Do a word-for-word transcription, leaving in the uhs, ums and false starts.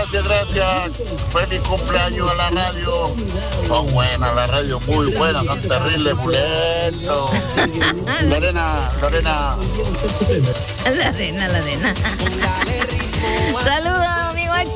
gracias, gracias. Feliz cumpleaños a la radio. Son buenas, la radio muy buena, son terribles, buletos. Lorena, Lorena. La arena, la arena. Saludos.